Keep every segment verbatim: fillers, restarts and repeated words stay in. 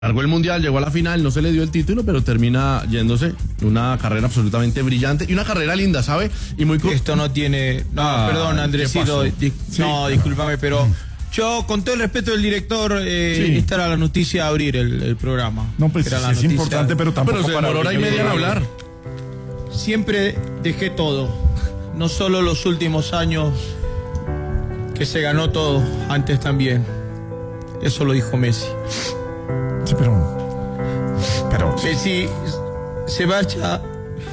Largó el Mundial, llegó a la final, no se le dio el título, pero termina yéndose. Una carrera absolutamente brillante y una carrera linda, ¿sabe? Y muy... Esto no tiene... No, ah, perdón, Andresito. Di... ¿Sí? No, discúlpame, pero... Yo, con todo el respeto del director, eh, sí. esta era la noticia de abrir el, el programa. No, pues era sí, la es noticia... importante, pero tampoco pero se para... demoró hora y media en hablar. Siempre dejé todo. No solo los últimos años, que se ganó todo, antes también. Eso lo dijo Messi. Sí, pero... Pero... Messi se vaya...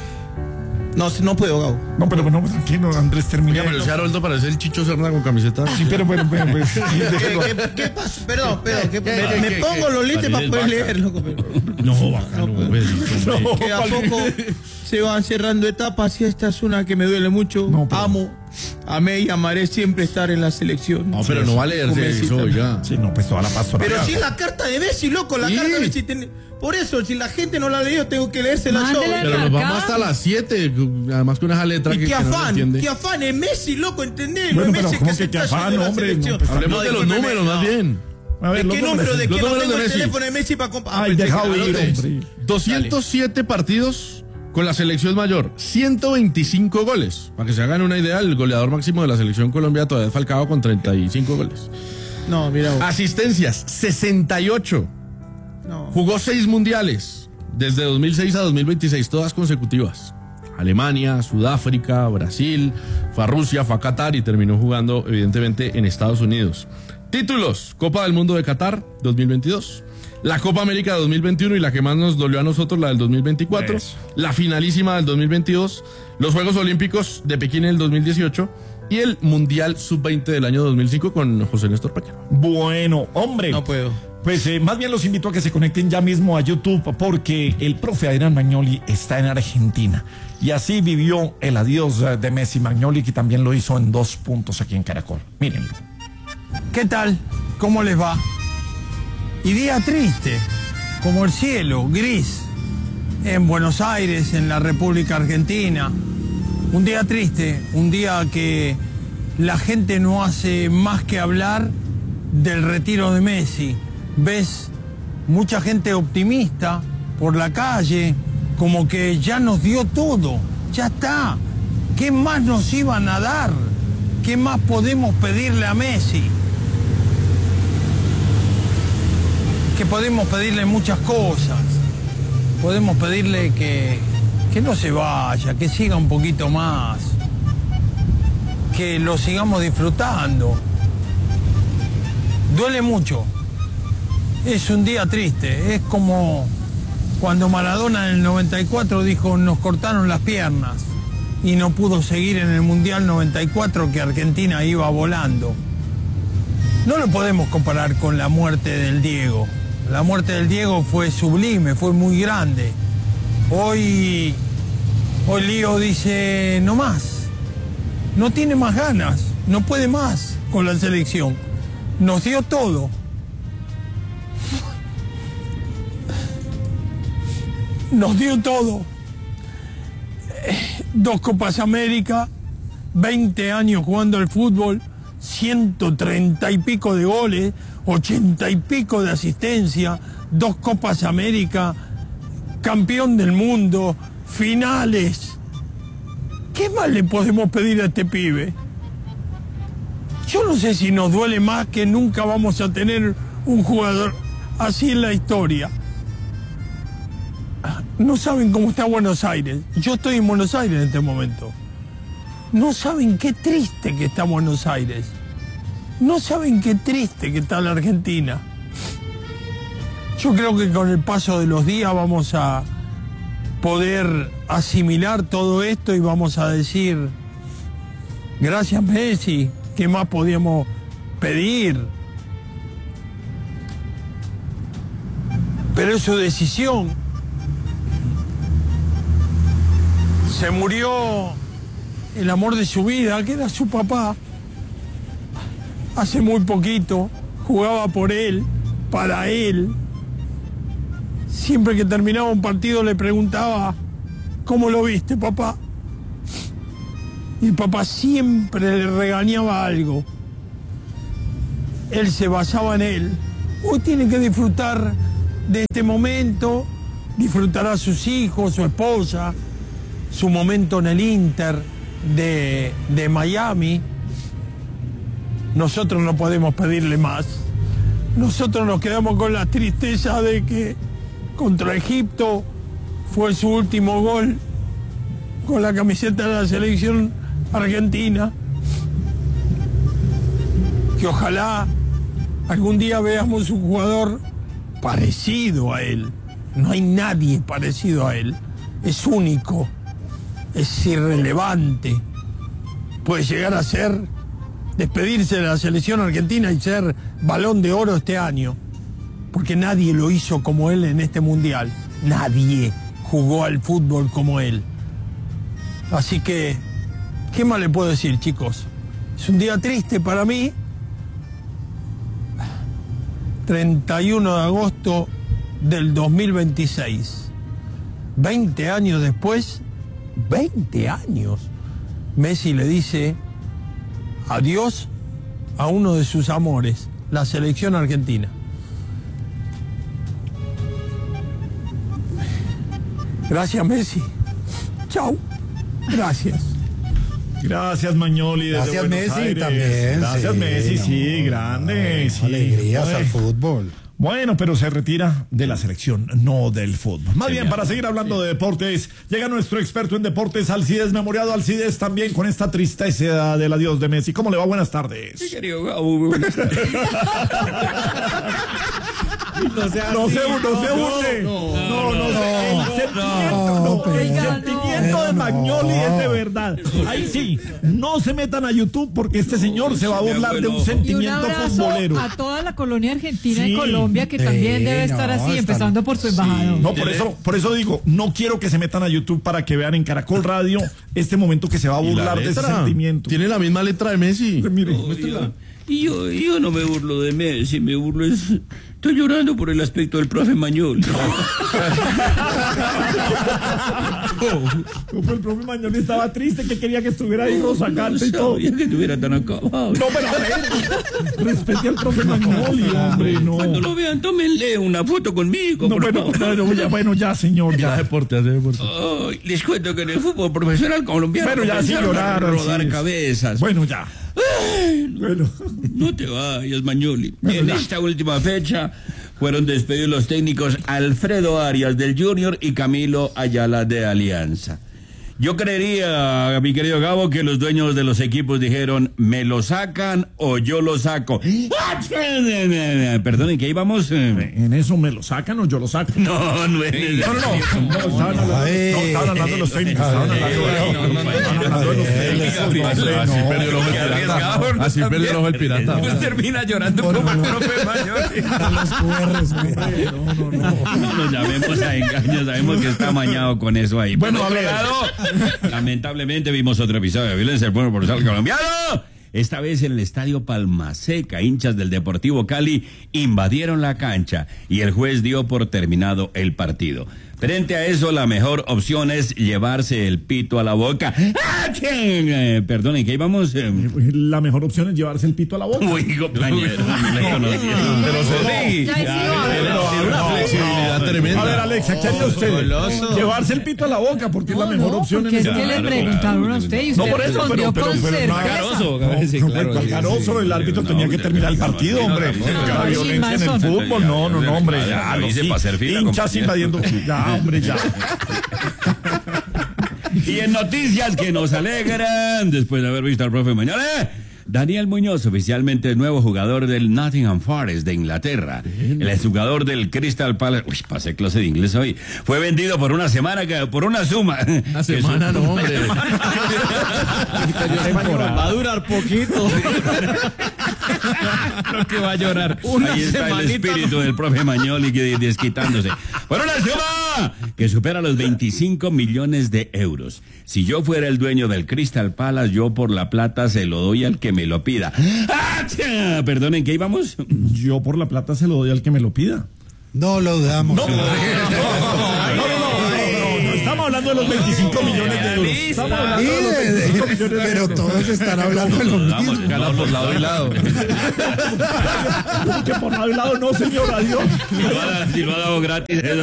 No, no puedo, Gabo. No, pero no, tranquilo, Andrés, termina. Pero ese Haroldo parece el Chicho Serna con camiseta. Sí, pero bueno, bueno, pues... ¿Qué, qué, ¿Qué pasa? Perdón, perdón. ¿Qué, ¿Qué, me, me qué, pongo qué, los lentes para poder leer, loco. No, vaca, no, no, no, que a poco se van cerrando etapas y esta es una que me duele mucho. No, pero... Amo, amé y amaré siempre estar en la selección. No, pero no va a leerse eso, ya. Sí, no, pues toda la paso. Pero si la carta de Messi, loco, la ¿Sí? carta de Messi... Ten... Por eso, si la gente no la ha leído, tengo que leérsela yo. Pero nos vamos hasta las siete, además con esa letra y que, qué afán, que no entiende. Qué afán, es Messi, loco, ¿entendés? Bueno, no es pero Messi ¿cómo que qué afán, hombre? No, pues, hablemos no, de los números, no. más bien. A ver, ¿De qué número? ¿De qué no tengo el teléfono de Messi para comprar? Ay, dejado ir, hombre. doscientos siete partidos con la selección mayor, ciento veinticinco goles. Para que se hagan una idea, el goleador máximo de la selección Colombia todavía es Falcao con treinta y cinco goles. No, mira vos. Asistencias, sesenta y ocho. No. Jugó seis mundiales. Desde dos mil seis a dos mil veintiséis, todas consecutivas. Alemania, Sudáfrica, Brasil, fue a Rusia, fue a Qatar y terminó jugando, evidentemente, en Estados Unidos. Títulos: Copa del Mundo de Qatar, dos mil veintidós. La Copa América de dos mil veintiuno y la que más nos dolió a nosotros, la del dos mil veinticuatro. Eso. La finalísima del dos mil veintidós. Los Juegos Olímpicos de Pekín en el dos mil dieciocho. Y el Mundial sub veinte del año dos mil cinco con José Néstor Pacheco. Bueno, hombre. No puedo. Pues eh, más bien los invito a que se conecten ya mismo a YouTube porque el profe Adrián Magnoli está en Argentina. Y así vivió el adiós de Messi. Magnoli, que también lo hizo en dos puntos aquí en Caracol. Mírenlo. ¿Qué tal? ¿Cómo les va? Y día triste, como el cielo, gris, en Buenos Aires, en la República Argentina. Un día triste, un día que la gente no hace más que hablar del retiro de Messi. Ves mucha gente optimista por la calle, como que ya nos dio todo, ya está. ¿Qué más nos iban a dar? ¿Qué más podemos pedirle a Messi? Que podemos pedirle muchas cosas. Podemos pedirle que, que no se vaya, que siga un poquito más, que lo sigamos disfrutando. Duele mucho. Es un día triste, es como cuando Maradona en el noventa y cuatro dijo nos cortaron las piernas y no pudo seguir en el Mundial noventa y cuatro que Argentina iba volando. No lo podemos comparar con la muerte del Diego. La muerte del Diego fue sublime, fue muy grande. Hoy, hoy Lío dice no más, no tiene más ganas, no puede más con la selección. Nos dio todo. Nos dio todo. Dos Copas América, veinte años jugando al fútbol, ciento treinta y pico de goles, ochenta y pico de asistencia, dos Copas América, campeón del mundo, finales. ¿Qué más le podemos pedir a este pibe? Yo no sé si nos duele más que nunca vamos a tener un jugador así en la historia. No saben cómo está Buenos Aires. Yo estoy en Buenos Aires en este momento. No saben qué triste que está Buenos Aires. No saben qué triste que está la Argentina. Yo creo que con el paso de los días vamos a poder asimilar todo esto y vamos a decir, gracias Messi, ¿qué más podíamos pedir? Pero es su decisión. Se murió el amor de su vida, que era su papá. Hace muy poquito, jugaba por él, para él. Siempre que terminaba un partido le preguntaba, ¿cómo lo viste, papá? Y el papá siempre le regañaba algo. Él se basaba en él. Hoy tiene que disfrutar de este momento, disfrutará a sus hijos, su esposa, su momento en el Inter de, de Miami. Nosotros no podemos pedirle más. Nosotros nos quedamos con la tristeza de que contra Egipto fue su último gol con la camiseta de la selección argentina. Que ojalá algún día veamos un jugador parecido a él. No hay nadie parecido a él. Es único, es irrelevante. Puede llegar a ser, despedirse de la selección argentina y ser Balón de Oro este año. Porque nadie lo hizo como él en este mundial. Nadie jugó al fútbol como él. Así que, ¿qué más le puedo decir, chicos? Es un día triste para mí. treinta y uno de agosto del dos mil veintiséis. veinte años después, veinte años, Messi le dice adiós a uno de sus amores, la selección argentina. Gracias, Messi. Chau. Gracias. Gracias, Magnoli. Desde Gracias, Buenos Messi, Aires. también. Gracias, sí, Messi, no, sí, grande. no, sí. Alegrías Ay. al fútbol. Bueno, pero se retira de la selección, no del fútbol. Más Sí, bien, mi para amor. seguir hablando de deportes, llega nuestro experto en deportes, Alcides Memoriado. Alcides, también con esta tristeza del adiós de Messi. ¿Cómo le va? Buenas tardes. Sí, querido Gabo. No se, no se burle. No, no, se- el sentimiento, no, pero- el sentimiento de no. Magnoli es de verdad. Ahí sí, no se metan a YouTube porque este señor se va a burlar de un Y un Y un sentimiento abrazo futbolero. a toda la colonia argentina Sí. y Colombia, que también Sí, debe estar no, así, están- empezando por su embajador. No, por eso, por eso digo, no quiero que se metan a YouTube para que vean en Caracol Radio este momento que se va a ¿Y la burlar de ese letra? sentimiento. Tiene la misma letra de Messi. Mire, Yo- Y yo, yo no me burlo de Messi, me burlo es... Estoy llorando por el aspecto del profe Mañol. como el profe Magnoli estaba triste, que quería que estuviera ahí Rosa Calpe y todo. Sabía que estuviera tan acabado. No, pero a ver, respete al profe Magnoli, hombre, Cuando no. lo vean, tómenle una foto conmigo, No, por bueno, favor. no, ya, bueno, ya, señor, Ya ya. deporte, hace deporte. Ay, les cuento que en el fútbol profesional colombiano Bueno, ya, sin comenzaron a llorar, rodar Alcides. cabezas. Bueno, ya. Bueno. No te vayas, Mañoli. Bueno, En ya. esta última fecha fueron despedidos los técnicos Alfredo Arias del Junior y Camilo Ayala de Alianza. Yo creería, mi querido Gabo, que los dueños de los equipos dijeron, ¿me lo sacan o yo lo saco? Perdonen, ¿qué íbamos? En eso me lo sacan o yo lo saco. No, no es... No, no, no. No, estaban hablando, no, estaban hablando de los técnicos. Estaban hablando de los estaban hablando de los técnicos. Así perdió el ojo el Qué arriesgado, pirata. ¿no? Así perdió el ojo el pirata. Pues termina llorando como el profe Mañoli. Los Q Rs, güey. No, no, no. No nos llamemos a engaños, sabemos que está amañado con eso ahí. Bueno, Por a otro ver. lado, lamentablemente vimos otro episodio de violencia del pueblo profesional colombiano. Esta vez en el estadio Palmaseca, hinchas del Deportivo Cali invadieron la cancha y el juez dio por terminado el partido. Frente a eso, la mejor opción es llevarse el pito a la boca. ¡Ah, qué! Eh, perdonen, ¿qué íbamos? Eh, La mejor opción es llevarse el pito a la boca. Uy, compañero, no me conocía. Pero Sí. Ya hicimos, a ver. Tiene una flexibilidad tremenda. A ver, Alexa, ¿qué haría usted? Llevarse el pito a la boca porque es la No, mejor no, opción porque en es ese que le Claro, preguntaron claro. a usted y No, usted por eso, respondió pero- con pero- pero no certeza. Caroso, Sí, claro, Caroso, el árbitro No, tenía que no, terminar el no, partido, no, hombre. no, no, La no, violencia en el Gilman, fútbol, no, no, no, hombre, ya. Claro, los hice pa' hacer fila, hinchas compañero. invadiendo. Ya, hombre, ya. Y en noticias que nos alegran, después de haber visto al profe Mañol, ¿eh? Daniel Muñoz, oficialmente nuevo jugador del Nottingham Forest de Inglaterra. El exjugador del Crystal Palace, uy, pasé clase de inglés hoy, fue vendido por una semana, que- por una suma. Una semana, no, hombre. Va a durar poquito. Lo que va a llorar. Ahí está el espíritu del profe Mañoli que desquitándose. Por una suma que supera los veinticinco millones de euros. Si yo fuera el dueño del Crystal Palace, yo por la plata se lo doy al que me lo pida. ¡Ah, tía! Perdonen, ¿qué íbamos? Yo por la plata se lo doy al que me lo pida. No lo damos. No, no, no, no, no, no, no, no, estamos hablando hablando de los veinticinco millones de euros. Estamos hablando de los veinticinco millones de euros. Pero todos están hablando de lo mismo. Gana por lado y lado. Que por lado y lado no, señor, adiós. Si lo ha, si lo ha dado gratis. Eso.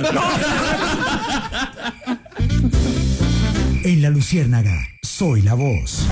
En La Luciérnaga, soy la voz.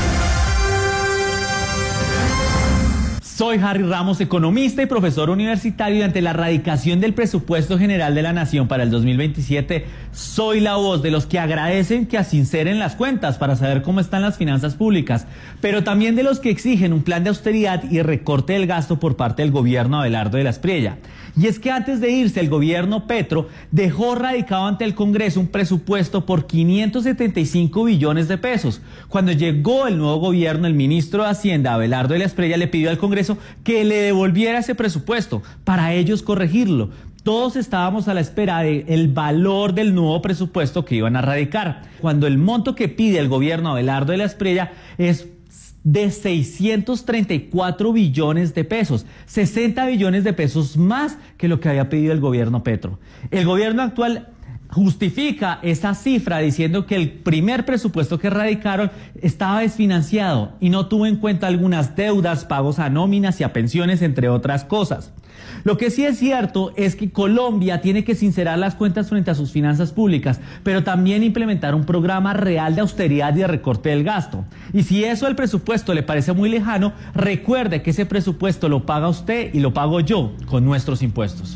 Soy Harry Ramos, economista y profesor universitario, y ante la erradicación del presupuesto general de la Nación para el dos mil veintisiete, soy la voz de los que agradecen que asinceren las cuentas para saber cómo están las finanzas públicas, pero también de los que exigen un plan de austeridad y recorte del gasto por parte del gobierno Abelardo de la Espriella. Y es que antes de irse, el gobierno Petro dejó radicado ante el Congreso un presupuesto por quinientos setenta y cinco billones de pesos. Cuando llegó el nuevo gobierno, el ministro de Hacienda, Abelardo de la Espriella, le pidió al Congreso que le devolviera ese presupuesto para ellos corregirlo. Todos estábamos a la espera del valor del nuevo presupuesto que iban a radicar, cuando el monto que pide el gobierno Abelardo de la Espriella es de seiscientos treinta y cuatro billones de pesos, sesenta billones de pesos más que lo que había pedido el gobierno Petro. El gobierno actual justifica esa cifra diciendo que el primer presupuesto que radicaron estaba desfinanciado y no tuvo en cuenta algunas deudas, pagos a nóminas y a pensiones, entre otras cosas. Lo que sí es cierto es que Colombia tiene que sincerar las cuentas frente a sus finanzas públicas, pero también implementar un programa real de austeridad y de recorte del gasto. Y si eso al presupuesto le parece muy lejano, recuerde que ese presupuesto lo paga usted y lo pago yo con nuestros impuestos.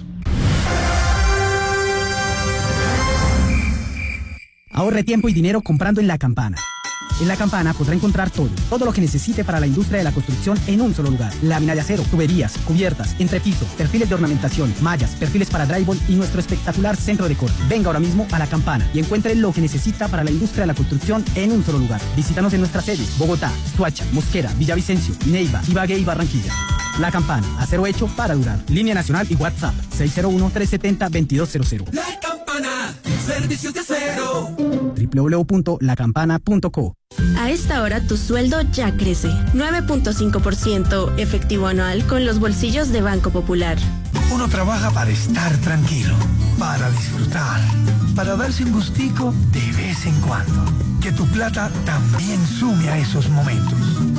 Ahorre tiempo y dinero comprando en La Campana. En La Campana podrá encontrar todo, todo lo que necesite para la industria de la construcción en un solo lugar. Lámina de acero, tuberías, cubiertas, entrepiso, perfiles de ornamentación, mallas, perfiles para drywall y nuestro espectacular centro de corte. Venga ahora mismo a La Campana y encuentre lo que necesita para la industria de la construcción en un solo lugar. Visítanos en nuestras sedes: Bogotá, Soacha, Mosquera, Villavicencio, Neiva, Ibagué y Barranquilla. La Campana, acero hecho para durar. Línea nacional y WhatsApp seis cero uno, tres siete cero, dos dos cero cero. La Campana, servicios de acero. doble u doble u doble u punto la campana punto co. A esta hora tu sueldo ya crece. nueve punto cinco por ciento efectivo anual con los bolsillos de Banco Popular. Uno trabaja para estar tranquilo, para disfrutar, para darse un gustico de vez en cuando. Que tu plata también sume a esos momentos.